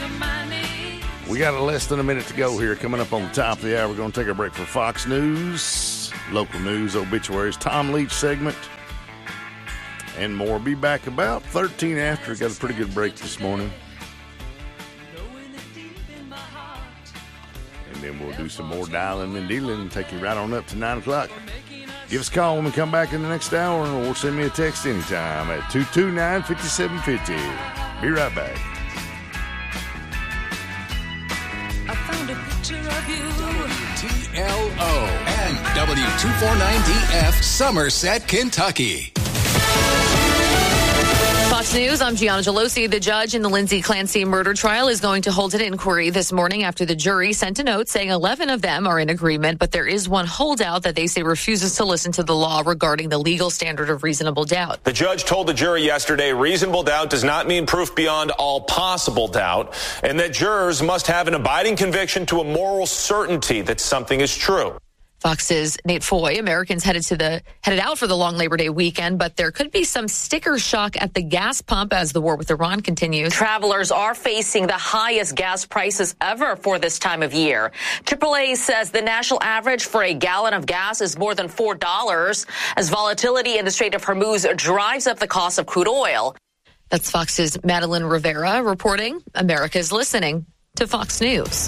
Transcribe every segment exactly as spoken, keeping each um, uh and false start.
We got less than a minute to go here. Coming up on the top of the hour, we're going to take a break for Fox News, local news, obituaries, Tom Leach segment, and more. Be back about thirteen after. Got a pretty good break this morning. And then we'll do some more dialing and dealing and take you right on up to nine o'clock. Give us a call when we come back in the next hour, or send me a text anytime at two two nine, five seven five zero. Be right back. I found a picture of you. W T L O and W two forty-nine D F Somerset, Kentucky. Fox News, I'm Gianna Gelosi. The judge in the Lindsay Clancy murder trial is going to hold an inquiry this morning after the jury sent a note saying eleven of them are in agreement, but there is one holdout that they say refuses to listen to the law regarding the legal standard of reasonable doubt. The judge told the jury yesterday reasonable doubt does not mean proof beyond all possible doubt, and that jurors must have an abiding conviction to a moral certainty that something is true. Fox's Nate Foy. Americans headed to the headed out for the long Labor Day weekend, but there could be some sticker shock at the gas pump as the war with Iran continues. Travelers are facing the highest gas prices ever for this time of year. triple A says the national average for a gallon of gas is more than four dollars as volatility in the Strait of Hormuz drives up the cost of crude oil. That's Fox's Madeline Rivera reporting. America's listening to Fox News.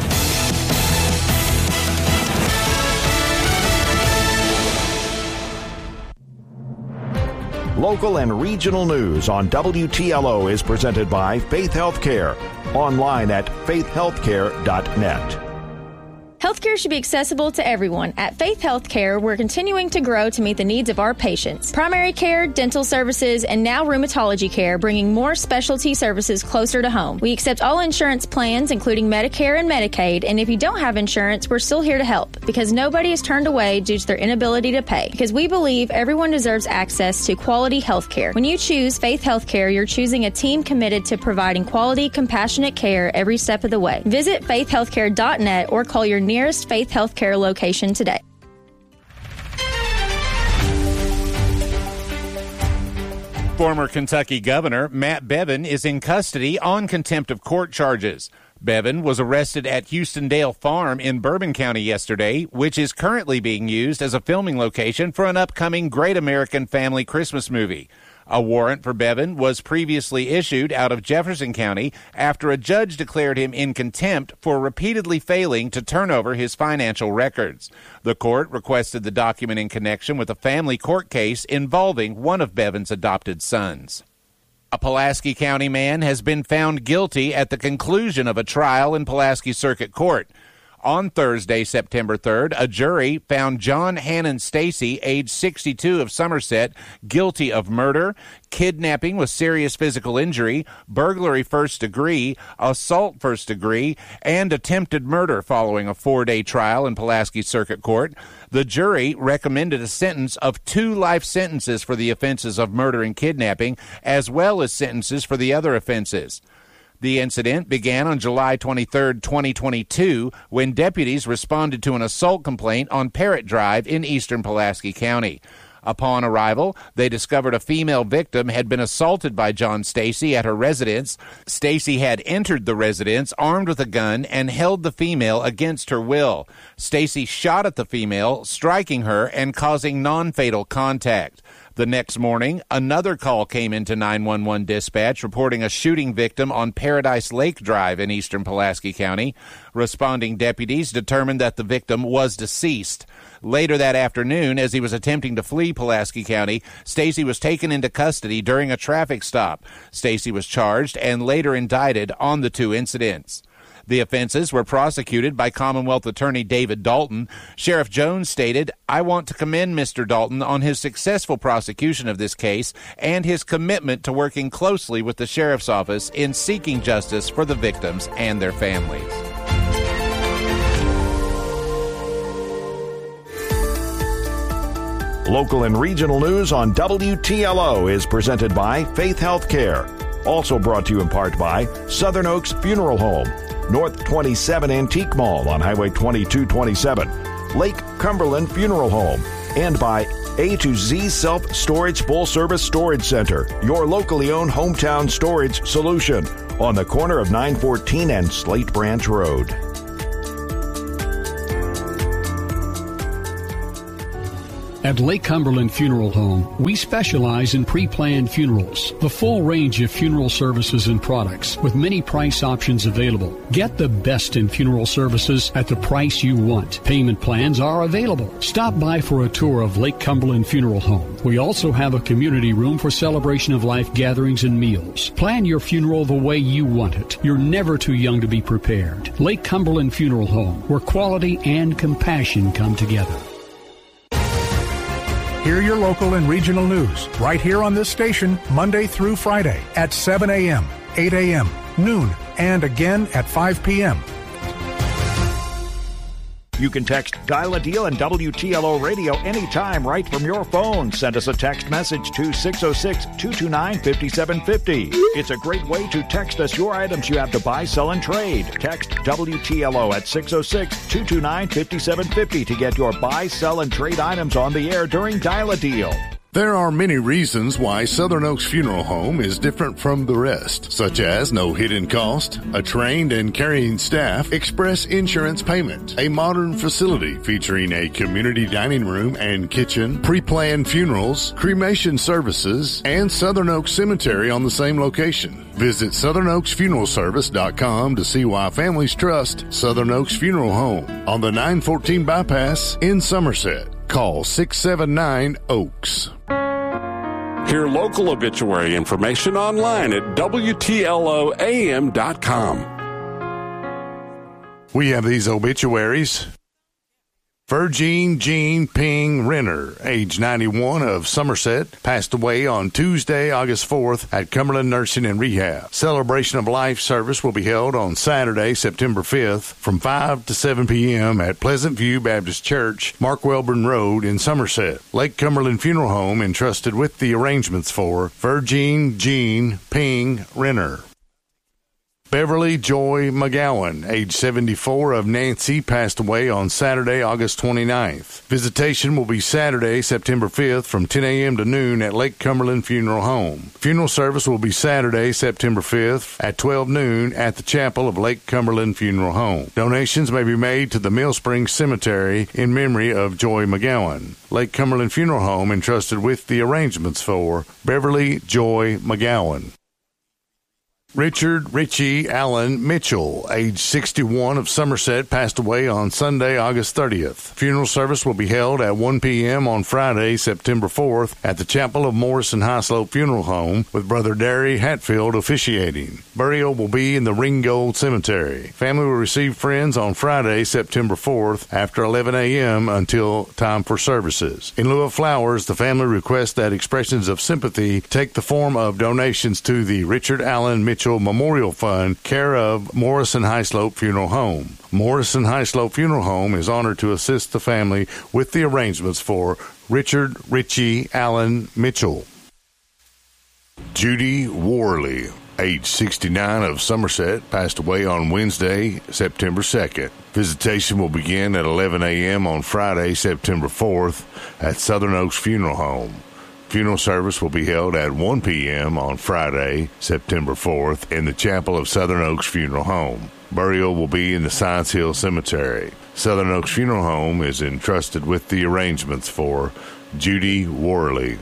Local and regional news on W T L O is presented by Faith Healthcare. Online at faith healthcare dot net. Healthcare should be accessible to everyone. At Faith Healthcare, we're continuing to grow to meet the needs of our patients. Primary care, dental services, and now rheumatology care, bringing more specialty services closer to home. We accept all insurance plans, including Medicare and Medicaid, and if you don't have insurance, we're still here to help because nobody is turned away due to their inability to pay. Because we believe everyone deserves access to quality healthcare. When you choose Faith Healthcare, you're choosing a team committed to providing quality, compassionate care every step of the way. Visit faith healthcare dot net or call your nearest Faith Healthcare location today. Former Kentucky Governor Matt Bevin is in custody on contempt of court charges. Bevin was arrested at Houstondale Farm in Bourbon County yesterday, which is currently being used as a filming location for an upcoming Great American Family Christmas movie. A warrant for Bevin was previously issued out of Jefferson County after a judge declared him in contempt for repeatedly failing to turn over his financial records. The court requested the document in connection with a family court case involving one of Bevin's adopted sons. A Pulaski County man has been found guilty at the conclusion of a trial in Pulaski Circuit Court. On Thursday, September third, a jury found John Hannon Stacy, age sixty-two, of Somerset, guilty of murder, kidnapping with serious physical injury, burglary first degree, assault first degree, and attempted murder following a four-day trial in Pulaski Circuit Court. The jury recommended a sentence of two life sentences for the offenses of murder and kidnapping, as well as sentences for the other offenses. The incident began on July twenty-third, twenty twenty-two, when deputies responded to an assault complaint on Parrott Drive in eastern Pulaski County. Upon arrival, they discovered a female victim had been assaulted by John Stacy at her residence. Stacy had entered the residence armed with a gun and held the female against her will. Stacy shot at the female, striking her and causing non-fatal contact. The next morning, another call came into nine one one dispatch reporting a shooting victim on Paradise Lake Drive in eastern Pulaski County. Responding deputies determined that the victim was deceased. Later that afternoon, as he was attempting to flee Pulaski County, Stacy was taken into custody during a traffic stop. Stacy was charged and later indicted on the two incidents. The offenses were prosecuted by Commonwealth Attorney David Dalton. Sheriff Jones stated, "I want to commend Mister Dalton on his successful prosecution of this case and his commitment to working closely with the Sheriff's Office in seeking justice for the victims and their families." Local and regional news on W T L O is presented by Faith Healthcare. Also brought to you in part by Southern Oaks Funeral Home, North twenty-seven Antique Mall on Highway twenty-two twenty-seven, Lake Cumberland Funeral Home, and by A to Z Self Storage Full Service Storage Center, your locally owned hometown storage solution. on the corner of nine fourteen and Slate Branch Road. At Lake Cumberland Funeral Home, we specialize in pre-planned funerals, the full range of funeral services and products with many price options available. Get the best in funeral services at the price you want. Payment plans are available. Stop by for a tour of Lake Cumberland Funeral Home. We also have a community room for celebration of life gatherings and meals. Plan your funeral the way you want it. You're never too young to be prepared. Lake Cumberland Funeral Home, where quality and compassion come together. Hear your local and regional news right here on this station Monday through Friday at seven a.m., eight a.m., noon, and again at five p.m. You can text Dial a Deal and W T L O Radio anytime right from your phone. Send us a text message to six oh six, two two nine, five seven five oh. It's a great way to text us your items you have to buy, sell, and trade. Text W T L O at six oh six, two two nine, five seven five oh to get your buy, sell, and trade items on the air during Dial a Deal. There are many reasons why Southern Oaks Funeral Home is different from the rest, such as no hidden cost, a trained and caring staff, express insurance payment, a modern facility featuring a community dining room and kitchen, pre-planned funerals, cremation services, and Southern Oaks Cemetery on the same location. Visit southern oaks funeral service dot com to see why families trust Southern Oaks Funeral Home on the nine fourteen bypass in Somerset. Call six seven nine, Oaks. Hear local obituary information online at W T L O A M dot com. We have these obituaries. Virgin Jean Ping Renner, age ninety-one, of Somerset, passed away on Tuesday, August fourth at Cumberland Nursing and Rehab. Celebration of Life service will be held on Saturday, September fifth, from five to seven p.m. at Pleasant View Baptist Church, Mark Welborn Road in Somerset. Lake Cumberland Funeral Home entrusted with the arrangements for Virgin Jean Ping Renner. Beverly Joy McGowan, age seventy-four, of Nancy, passed away on Saturday, August twenty-ninth. Visitation will be Saturday, September fifth, from ten a.m. to noon at Lake Cumberland Funeral Home. Funeral service will be Saturday, September fifth, at twelve noon at the chapel of Lake Cumberland Funeral Home. Donations may be made to the Mill Springs Cemetery in memory of Joy McGowan. Lake Cumberland Funeral Home entrusted with the arrangements for Beverly Joy McGowan. Richard Richie Allen Mitchell, age sixty-one, of Somerset, passed away on Sunday, August thirtieth. Funeral service will be held at one p.m. on Friday, September fourth, at the chapel of Morrison Highslope Funeral Home, with Brother Derry Hatfield officiating. Burial will be in the Ringgold Cemetery. Family will receive friends on Friday, September fourth, after eleven a.m. until time for services. In lieu of flowers, the family requests that expressions of sympathy take the form of donations to the Richard Allen Mitchell Memorial Fund, care of Morrison Highslope Funeral Home. Morrison Highslope Funeral Home is honored to assist the family with the arrangements for Richard Richie Allen Mitchell. Judy Worley, age sixty-nine, of Somerset, passed away on Wednesday, September second. Visitation will begin at eleven a.m. on Friday, September fourth, at Southern Oaks Funeral Home. Funeral service will be held at one p.m. on Friday, September fourth, in the chapel of Southern Oaks Funeral Home. Burial will be in the Science Hill Cemetery. Southern Oaks Funeral Home is entrusted with the arrangements for Judy Worley.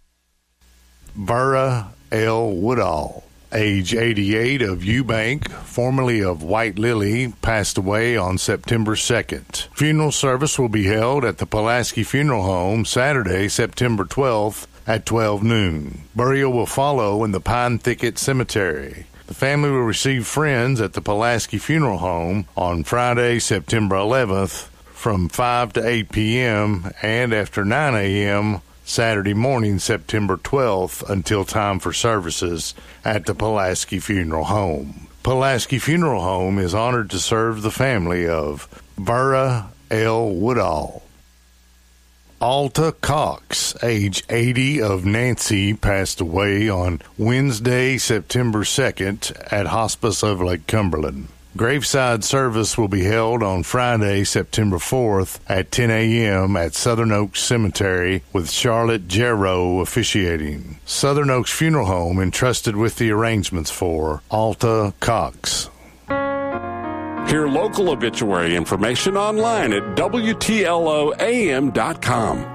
Vera L. Woodall, age eighty-eight, of Eubank, formerly of White Lily, passed away on September second. Funeral service will be held at the Pulaski Funeral Home Saturday, September twelfth, at twelve noon. Burial will follow in the Pine Thicket Cemetery. The family will receive friends at the Pulaski Funeral Home on Friday, September eleventh, from five to eight p.m. and after nine a.m. Saturday morning, September twelfth, until time for services at the Pulaski Funeral Home. Pulaski Funeral Home is honored to serve the family of Vera L. Woodall. Alta Cox, age eighty, of Nancy, passed away on Wednesday, September second, at Hospice of Lake Cumberland. Graveside service will be held on Friday, September fourth at ten a.m. at Southern Oaks Cemetery with Charlotte Jarrow officiating. Southern Oaks Funeral Home entrusted with the arrangements for Alta Cox. Hear local obituary information online at W T L O A M dot com.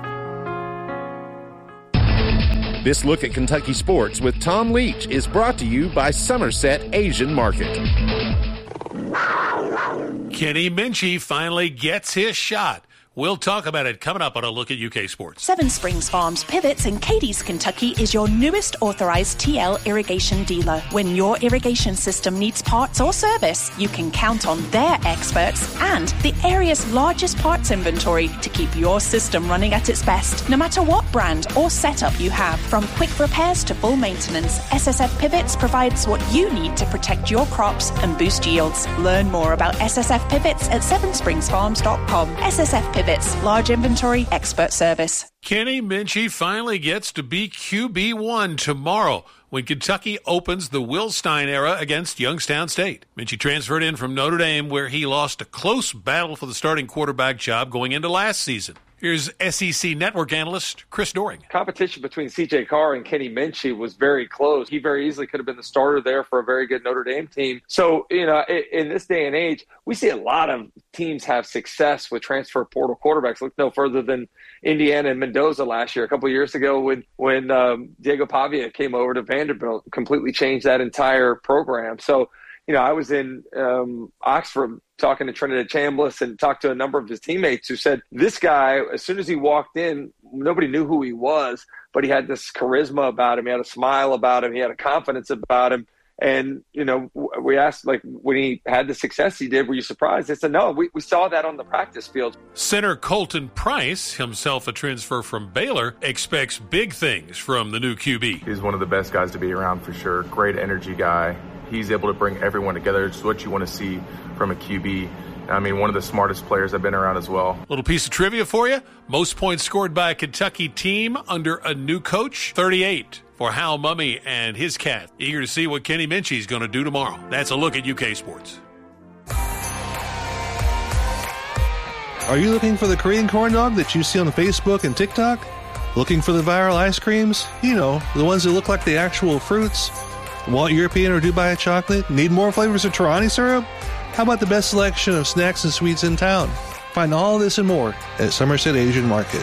This look at Kentucky sports with Tom Leach is brought to you by Somerset Asian Market. Kenny Minchie finally gets his shot. We'll talk about it coming up on a look at U K Sports. Seven Springs Farms Pivots in Cadiz, Kentucky is your newest authorized T L irrigation dealer. When your irrigation system needs parts or service, you can count on their experts and the area's largest parts inventory to keep your system running at its best. No matter what brand or setup you have, from quick repairs to full maintenance, S S F Pivots provides what you need to protect your crops and boost yields. Learn more about S S F Pivots at seven springs farms dot com. S S F Pivots, large inventory, expert service. Kenny Minchie finally gets to be Q B one tomorrow when Kentucky opens the Will Stein era against Youngstown State. Minchie transferred in from Notre Dame, where he lost a close battle for the starting quarterback job going into last season. Here's S E C Network analyst Chris Doring. Competition between C J Carr and Kenny Minchie was very close. He very easily could have been the starter there for a very good Notre Dame team. So, you know, in this day and age, we see a lot of teams have success with transfer portal quarterbacks. Look no further than Indiana and Mendoza last year. A couple of years ago when, when um, Diego Pavia came over to Vanderbilt, completely changed that entire program. So, you know, I was in um, Oxford talking to Trinidad Chambliss and talked to a number of his teammates who said this guy, as soon as he walked in, nobody knew who he was, but he had this charisma about him. He had a smile about him. He had a confidence about him. And, you know, we asked, like, when he had the success he did, were you surprised? They said, no, we, we saw that on the practice field. Center Colton Price, himself a transfer from Baylor, expects big things from the new Q B. He's one of the best guys to be around for sure. Great energy guy. He's able to bring everyone together. It's what you want to see from a Q B. I mean, one of the smartest players I've been around as well. Little piece of trivia for you. Most points scored by a Kentucky team under a new coach, thirty-eight for Hal Mummy and his cat. Eager to see what Kenny Minchie's going to do tomorrow. That's a look at U K Sports. Are you looking for the Korean corn dog that you see on Facebook and TikTok? Looking for the viral ice creams? You know, the ones that look like the actual fruits? Want European or Dubai chocolate? Need more flavors of Torani syrup? How about the best selection of snacks and sweets in town? Find all this and more at Somerset Asian Market.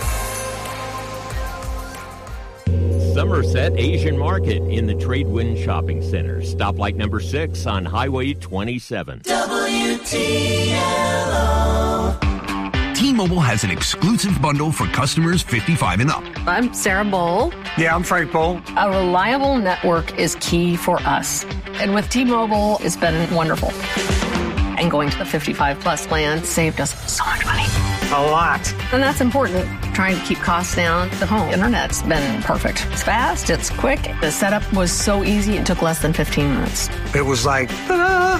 Somerset Asian Market in the Tradewind Shopping Center. Stoplight number six on Highway twenty-seven. W T L O. T-Mobile has an exclusive bundle for customers fifty-five and up. I'm Sarah Bowl. Yeah, I'm Frank Bowl. A reliable network is key for us. And with T-Mobile, it's been wonderful. And going to the fifty-five plus plan saved us so much money. A lot. And that's important. Trying to keep costs down. The home internet's been perfect. It's fast, it's quick. The setup was so easy, it took less than fifteen minutes. It was like, ah.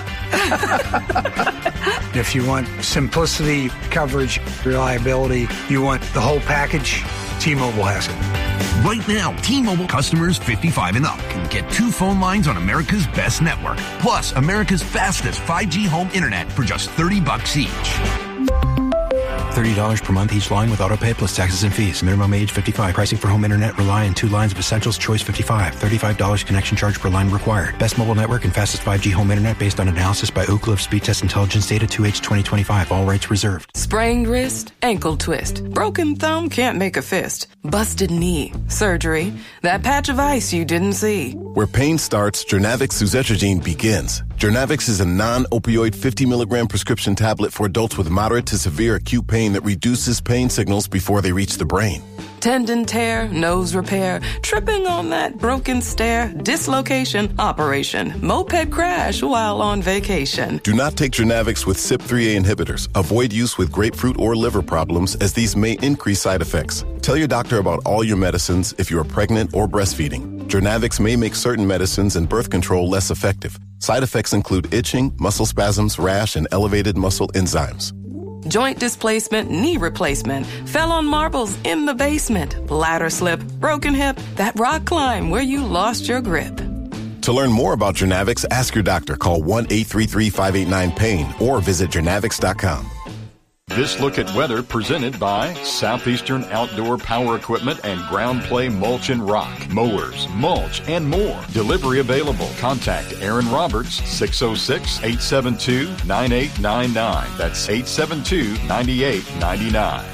If you want simplicity, coverage, reliability, you want the whole package, T-Mobile has it. Right now, T-Mobile customers fifty-five and up can get two phone lines on America's best network, plus America's fastest five G home internet for just thirty bucks each. thirty dollars per month each line with autopay plus taxes and fees. Minimum age fifty-five. Pricing for home internet rely on two lines of Essentials Choice fifty-five. thirty-five dollars connection charge per line required. Best mobile network and fastest five G home internet based on analysis by Oak Cliff Speed Test Intelligence Data two H twenty twenty-five. All rights reserved. Sprained wrist, ankle twist. Broken thumb can't make a fist. Busted knee. Surgery. That patch of ice you didn't see. Where pain starts, Jernavix suzetrigine begins. Jernavix is a non-opioid fifty milligram prescription tablet for adults with moderate to severe acute pain that reduces pain signals before they reach the brain. Tendon tear, nose repair, tripping on that broken stair, dislocation, operation, moped crash while on vacation. Do not take Jernavix with C Y P three A inhibitors. Avoid use with grapefruit or liver problems, as these may increase side effects. Tell your doctor about all your medicines if you are pregnant or breastfeeding. Jernavix may make certain medicines and birth control less effective. Side effects include itching, muscle spasms, rash, and elevated muscle enzymes. Joint displacement, knee replacement, fell on marbles in the basement, bladder slip, broken hip, that rock climb where you lost your grip. To learn more about Jernavix, ask your doctor. Call one eight three three, five eight nine, pain or visit Jernavix dot com. This look at weather presented by Southeastern Outdoor Power Equipment and Ground Play Mulch and Rock. Mowers, mulch, and more. Delivery available. Contact Aaron Roberts, six oh six, eight seven two, nine eight nine nine. That's eight seven two, nine eight nine nine.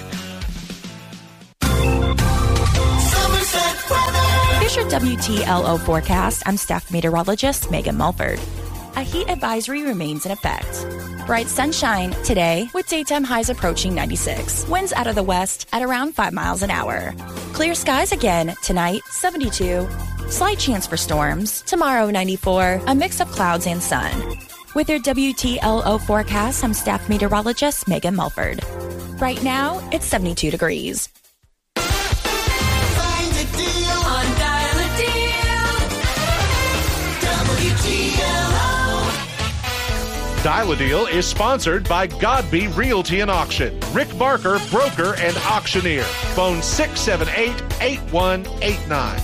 Here's your W T L O forecast. I'm staff meteorologist Megan Mulford. A heat advisory remains in effect. Bright sunshine today with daytime highs approaching ninety-six. Winds out of the west at around five miles an hour. Clear skies again tonight, seventy-two. Slight chance for storms. Tomorrow, ninety-four. A mix of clouds and sun. With your W T L O forecast, I'm staff meteorologist Megan Mulford. Right now, it's seventy-two degrees. Find a deal on Dial a Deal. W T L O. Dial a Deal is sponsored by Godby Realty and Auction. Rick Barker, broker and auctioneer. Phone six seven eight, eight one eight nine.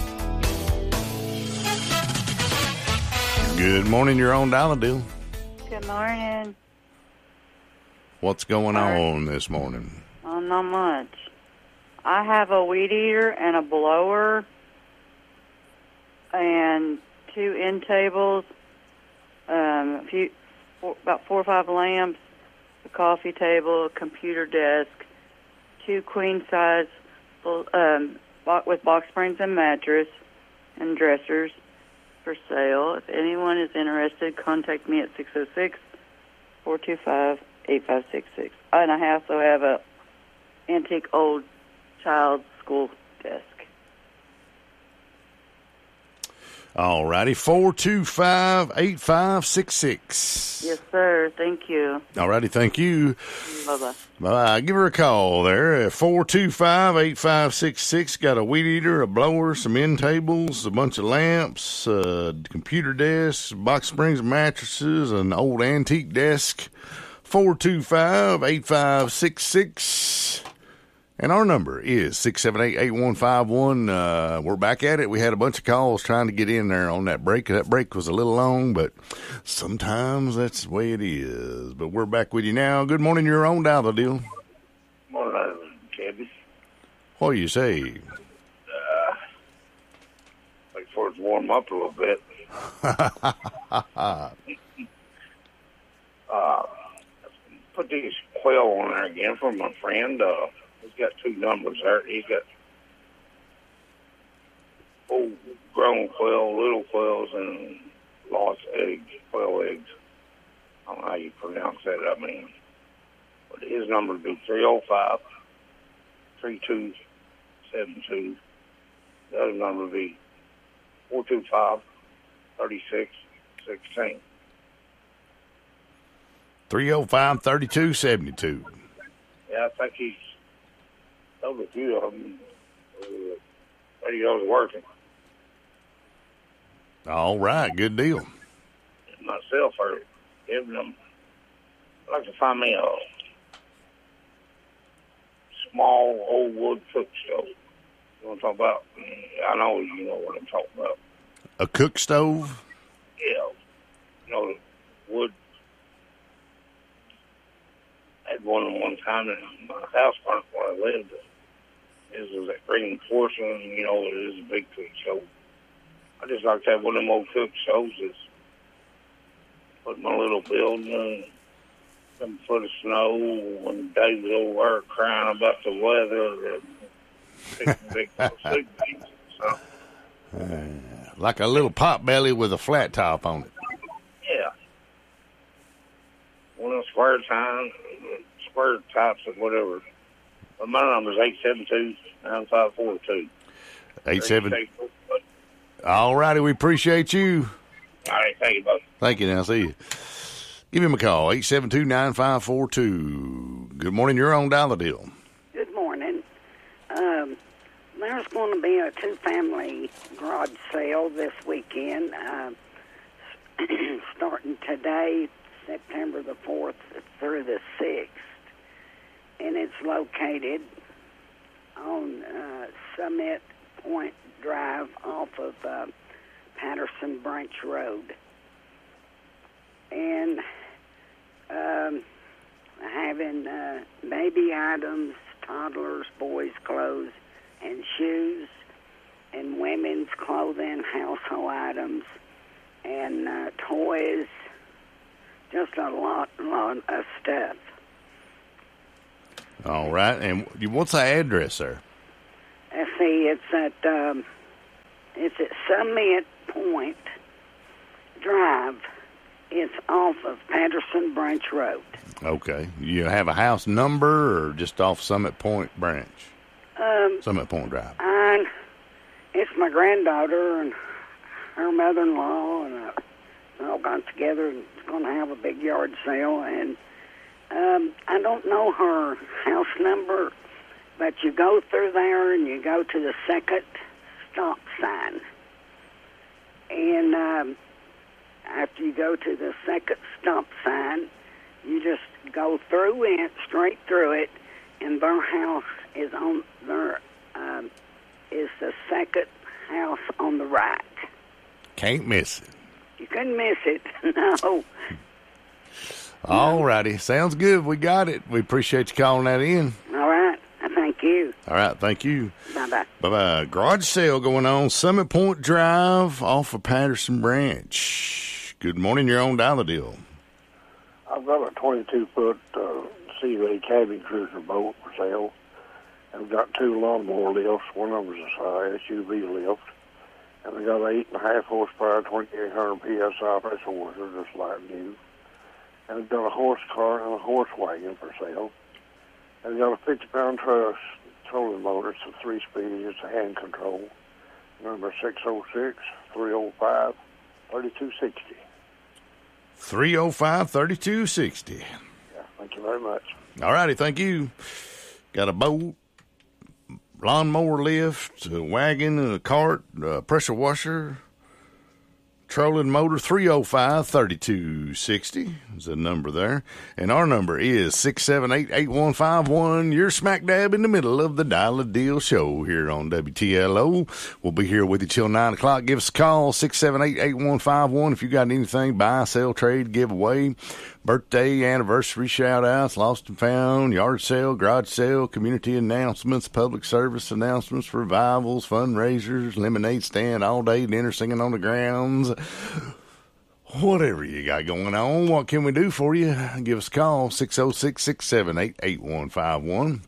Good morning. You're on Dial a Deal. Good morning. What's going on this morning? Oh, not much. I have a weed eater and a blower and two end tables, um, a few, four, about four or five lamps, a coffee table, a computer desk, two queen size um, with box springs and mattress and dressers for sale. If anyone is interested, contact me at six oh six, four two five, eight five six six. And I also have a antique old child school desk. All righty, four two five, eight five six six. Yes, sir. Thank you. All righty, thank you. Bye-bye. Bye. Give her a call there at four two five, eight five six six. Got a weed eater, a blower, some end tables, a bunch of lamps, a computer desk, box springs, mattresses, an old antique desk. four two five, eight five six six. And our number is six seven eight, eight one five one. Uh, we're back at it. We had a bunch of calls trying to get in there on that break. That break was a little long, but sometimes that's the way it is. But we're back with you now. Good morning. You're on Dial the Deal. Morning, Kevin. What do you say? Uh, like for it to warm up a little bit. uh, put these quail on there again for my friend. Uh, He's got two numbers there. He's got old grown quail, little quails, and lost eggs, quail eggs. I don't know how you pronounce that, I mean. But his number would be three oh five, three two seven two. The other number would be four two five, three six one six. three oh five, three two seven two. Yeah, I think he's told a few of them uh, radios working. All right, good deal. Myself, or giving them, I'd like to find me a small old wood cook stove. You want to talk about? I know you know what I'm talking about. A cook stove? Yeah. You know, the wood. I had one at one time in my house front where I lived. This was that green porcelain, you know, it is a big cook stove. I just like to have one of them old cook stoves that's put in my little building, some foot of snow, when Dave's over there crying about the weather, big, big soup beans and stuff. Uh, like a little pot belly with a flat top on it. Yeah. One of those square time, square tops or whatever. But my number is eight seven two, nine five four two. eight seven. All righty, we appreciate you. All right, thank you, buddy. Thank you, now. See you. Give him a call, eight seven two, nine five four two. Good morning, you're on Dial the Deal. Good morning. Um, there's going to be a two-family garage sale this weekend, uh, starting today, September the fourth through the sixth. And it's located on uh, Summit Point Drive off of uh, Patterson Branch Road. And um, having uh, baby items, toddlers, boys' clothes, and shoes, and women's clothing, household items, and uh, toys, just a lot, lot of stuff. All right. And what's the address there? Let's see, it's at, um, it's at Summit Point Drive. It's off of Patterson Branch Road. Okay. You have a house number or just off Summit Point Branch? Um, Summit Point Drive. And it's my granddaughter and her mother-in-law, and uh, they all got together and it's going to have a big yard sale. And um, I don't know her house number, but you go through there and you go to the second stop sign. And um, after you go to the second stop sign, you just go through it, straight through it, and their house is on their um, is the second house on the right. Can't miss it. You couldn't miss it. No. All righty. Sounds good. We got it. We appreciate you calling that in. All right. Thank you. All right. Thank you. Bye-bye. Bye-bye. Garage sale going on. Summit Point Drive off of Patterson Branch. Good morning. You're on Dial the Deal. I've got a twenty-two foot uh, Sea Ray cabin cruiser boat for sale. I've got two lawnmower lifts. One of them is a uh, S U V lift. And I got an eight and a half horsepower, twenty-eight hundred P S I pressure washer, just like new. And I've got a horse car and a horse wagon for sale. And I've got a fifty pound truss trolling motor. It's a three speed. It's a hand control. Number six oh six, three oh five, thirty-two sixty. three oh five, thirty-two sixty. Yeah, thank you very much. All righty, thank you. Got a boat, lawnmower lift, a wagon, a cart, a pressure washer, trolling motor. Three oh five, thirty-two sixty is the number there. And our number is six seven eight, eight one five one. You're smack dab in the middle of the Dial a Deal show here on W T L O. We'll be here with you till nine o'clock. Give us a call, six seven eight, eight one five one. If you got anything, buy, sell, trade, give away, birthday, anniversary shout-outs, lost and found, yard sale, garage sale, community announcements, public service announcements, revivals, fundraisers, lemonade stand, all-day dinner, singing on the grounds. Whatever you got going on, what can we do for you? Give us a call, six oh six, six seven eight, eight one five one.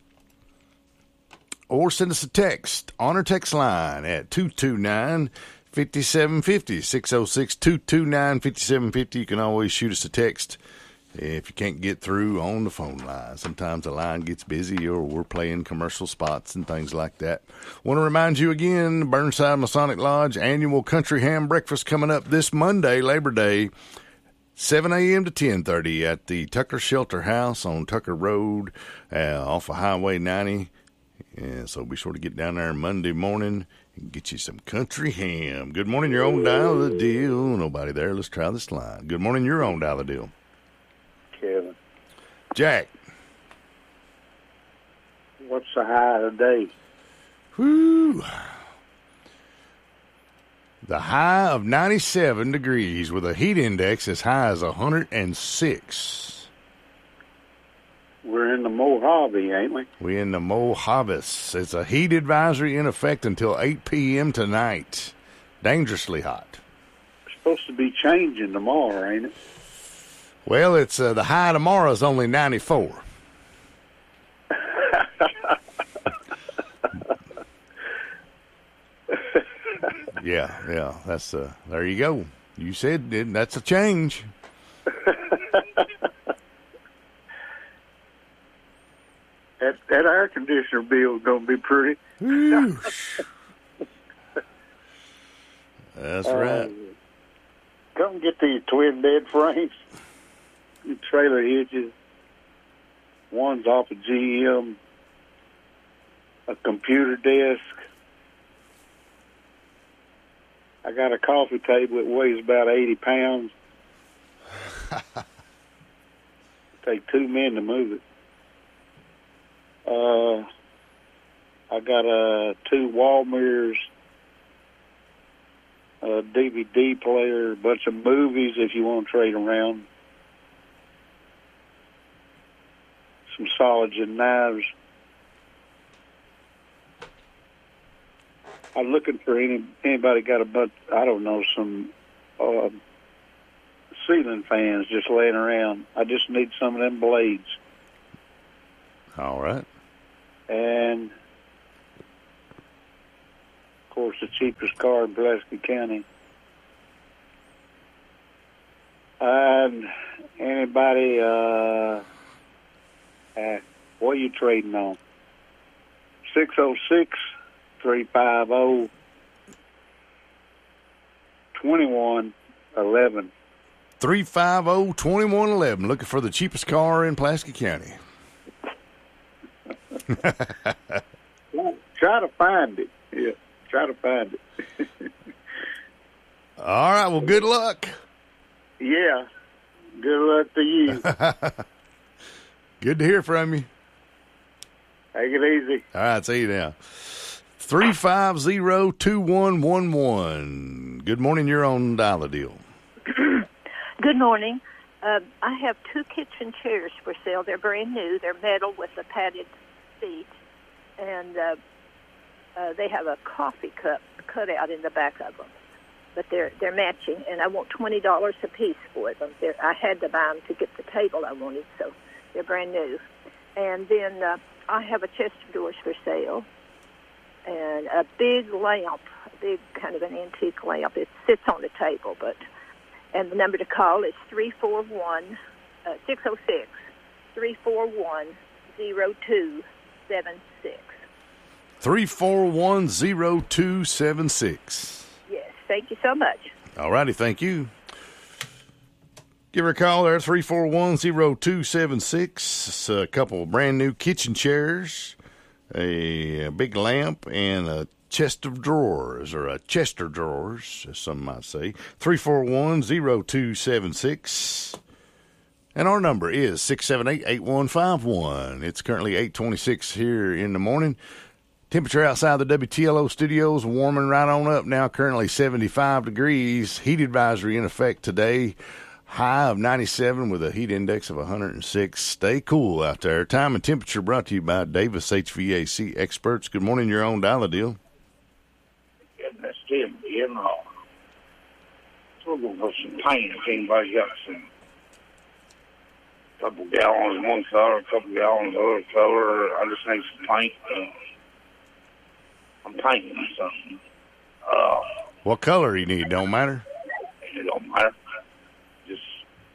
Or send us a text on our text line at two two nine, five seven five oh, six oh six, two two nine, five seven five oh. You can always shoot us a text if you can't get through on the phone line. Sometimes the line gets busy or we're playing commercial spots and things like that. Want to remind you again, Burnside Masonic Lodge annual Country Ham Breakfast coming up this Monday, Labor Day, seven a.m. to ten thirty at the Tucker Shelter House on Tucker Road uh, off of Highway ninety. And so be sure to get down there Monday morning and get you some country ham. Good morning, you're on Dial the Deal. Nobody there. Let's try this line. Good morning, you're on Dial the Deal. Kevin. Jack. What's the high today? Whew. The high of ninety-seven degrees with a heat index as high as one hundred six. We're in the Mojave, ain't we? We're in the Mojave. It's a heat advisory in effect until eight p.m. tonight. Dangerously hot. It's supposed to be changing tomorrow, ain't it? Well, it's uh, the high tomorrow is only ninety-four. yeah, yeah. That's uh. There you go. You said it, that's a change. That, that air conditioner bill is going to be pretty. That's uh, right. Come get these twin bed frames, trailer hitches. One's off a G M, a computer desk. I got a coffee table that weighs about eighty pounds. Take two men to move it. Uh, I got uh, two wall mirrors, uh, a D V D player, a bunch of movies if you want to trade around, some saws and knives. I'm looking for any anybody got a bunch, I don't know, some uh, ceiling fans just laying around. I just need some of them blades. All right. And, of course, the cheapest car in Pulaski County. And anybody, uh, uh, what are you trading on? six oh six, three five zero, two one one one. three five zero, two one one one. Looking for the cheapest car in Pulaski County. Try to find it. Yeah, try to find it. All right, well, good luck. Yeah, good luck to you. Good to hear from you. Take it easy. All right, see you now. three five zero, two one one one. Good morning, you're on Dial a Deal. Good morning. Uh, I have two kitchen chairs for sale. They're brand new. They're metal with a padded seat, and uh, uh, they have a coffee cup cut out in the back of them. But they're they're matching, and I want twenty dollars a piece for them. They're, I had to buy them to get the table I wanted, so they're brand new. And then uh, I have a chest of drawers for sale, and a big lamp, a big kind of an antique lamp. It sits on the table, but and the number to call is three four one, six oh six, three four one, zero two seven six. three four one, zero two seven six. Yes, thank you so much. All righty, thank you. Give her a call there, three four one, zero two seven six. It's a couple of brand new kitchen chairs, a, a big lamp, and a chest of drawers, or a Chester drawers, as some might say. three four one, zero two seven six. And our number is six seven eight, eight one five one. It's currently eight twenty-six here in the morning. Temperature outside the W T L O studios warming right on up now, currently seventy-five degrees. Heat advisory in effect today. High of ninety-seven with a heat index of one hundred six. Stay cool out there. Time and temperature brought to you by Davis H V A C experts. Good morning, you're on Dial a Deal. Goodness, Tim, you know. We're going to put some paint if anybody's got some. Couple gallons one color, a couple gallons other color. I just need some paint. Uh, I'm painting something. Uh, What color you need? Don't matter. it don't matter. Just,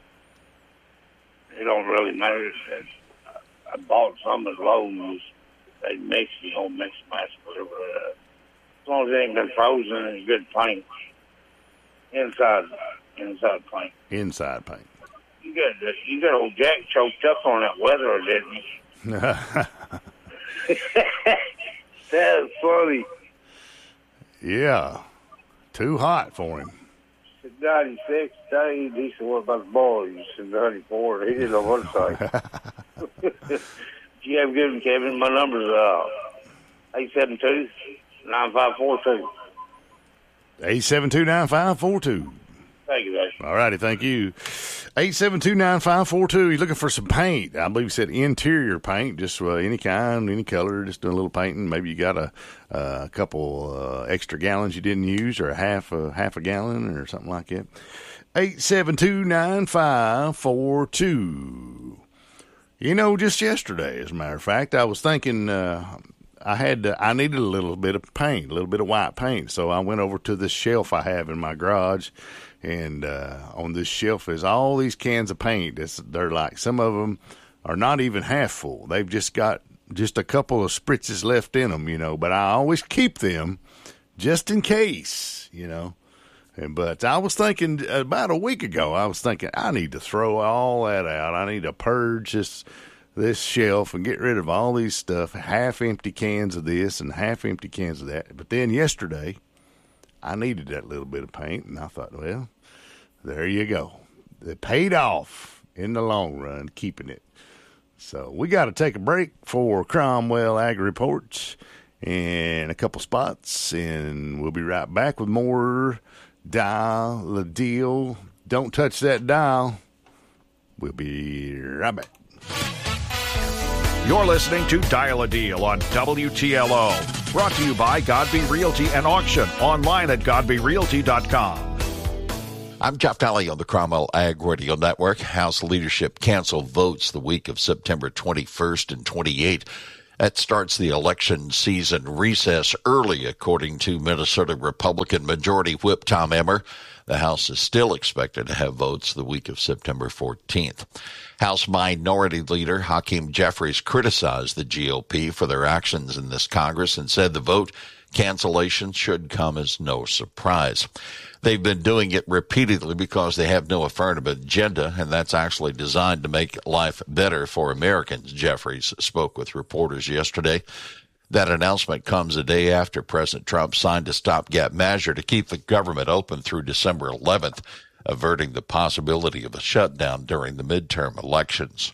it don't really matter. It's, uh, I bought some at Lowe's. They mix, you know, mix, match, whatever. Uh, as long as it ain't been frozen and it's good paint. Inside, inside paint. Inside paint. You got, you got old Jack choked up on that weather, didn't you? That's funny. Yeah. Too hot for him. It's ninety-six today. He said, what about the boys? It's ninety-four. He didn't know what to say. You have given Kevin my numbers, uh, eight seven two, nine five four two. eight seven two, nine five four two. Thank you, Dave. All righty, thank you. eight seven two, nine five four two. He's looking for some paint. I believe he said interior paint, just uh, any kind, any color, just doing a little painting. Maybe you got a, uh, a couple uh, extra gallons you didn't use, or a half a, half a gallon or something like that. eight seven two, nine five four two. You know, just yesterday, as a matter of fact, I was thinking uh, I had to, I needed a little bit of paint, a little bit of white paint. So I went over to this shelf I have in my garage. And uh, on this shelf is all these cans of paint. It's, they're like, some of them are not even half full. They've just got just a couple of spritzes left in them, you know. But I always keep them just in case, you know. And, but I was thinking about a week ago, I was thinking I need to throw all that out. I need to purge this, this shelf and get rid of all these stuff, half-empty cans of this and half-empty cans of that. But then yesterday, I needed that little bit of paint, and I thought, well, there you go. It paid off in the long run, keeping it. So we got to take a break for Cromwell Ag Reports and a couple spots, and we'll be right back with more Dial a deal. Don't touch that dial. We'll be right back. You're listening to Dial a Deal on W T L O. Brought to you by Godby Realty and Auction. Online at godby realty dot com. I'm Jeff Daly on the Cromwell Ag Radio Network. House leadership canceled votes the week of September twenty-first and twenty-eighth. That starts the election season recess early, according to Minnesota Republican Majority Whip Tom Emmer. The House is still expected to have votes the week of September fourteenth. House Minority Leader Hakeem Jeffries criticized the G O P for their actions in this Congress and said the vote cancellation should come as no surprise. They've been doing it repeatedly because they have no affirmative agenda, and that's actually designed to make life better for Americans, Jeffries spoke with reporters yesterday. That announcement comes a day after President Trump signed a stopgap measure to keep the government open through December eleventh, averting the possibility of a shutdown during the midterm elections.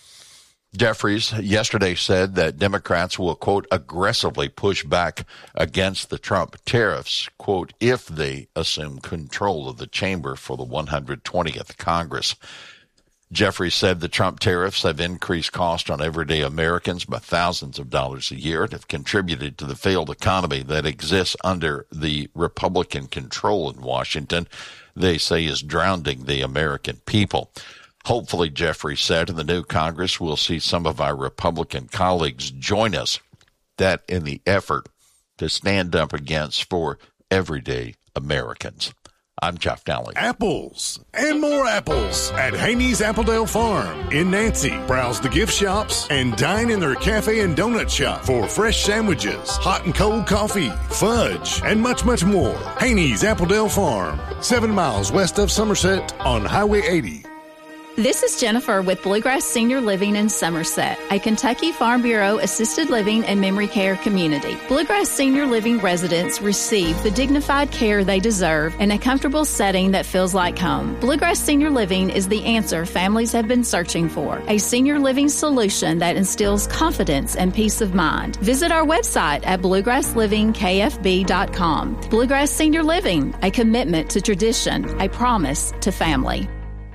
Jeffries yesterday said that Democrats will, quote, aggressively push back against the Trump tariffs, quote, if they assume control of the chamber for the one hundred twentieth Congress. Jeffries said the Trump tariffs have increased cost on everyday Americans by thousands of dollars a year and have contributed to the failed economy that exists under the Republican control in Washington, they say is drowning the American people. Hopefully, Jeffries said, in the new Congress, we'll see some of our Republican colleagues join us that in the effort to stand up against for everyday Americans. I'm Jeff Daly. Apples and more apples at Haney's Appledale Farm in Nancy. Browse the gift shops and dine in their cafe and donut shop for fresh sandwiches, hot and cold coffee, fudge, and much, much more. Haney's Appledale Farm, seven miles west of Somerset on Highway eighty. This is Jennifer with Bluegrass Senior Living in Somerset, a Kentucky Farm Bureau assisted living and memory care community. Bluegrass Senior Living residents receive the dignified care they deserve in a comfortable setting that feels like home. Bluegrass Senior Living is the answer families have been searching for, a senior living solution that instills confidence and peace of mind. Visit our website at bluegrass living k f b dot com. Bluegrass Senior Living, a commitment to tradition, a promise to family.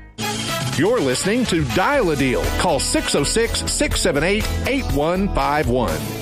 You're listening to Dial a Deal. Call six oh six, six seven eight, eight one five one.